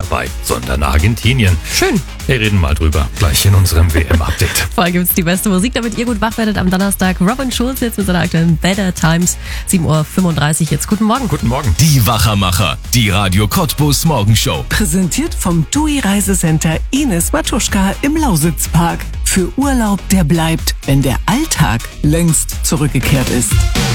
dabei, sondern Argentinien. Schön. Wir reden mal drüber, gleich in unserem WM-Update. Vorher gibt's die beste Musik, damit ihr gut wach werdet am Donnerstag. Robin Schulz jetzt mit seiner aktuellen Better Times. 7:35 Uhr jetzt. Guten Morgen. Guten Morgen. Die Wachermacher, die Radio Cottbus Morgenshow. Präsentiert vom TUI Reisecenter Ines Matuschka im Lausitzpark. Für Urlaub, der bleibt, wenn der Alltag längst zurückgekehrt ist.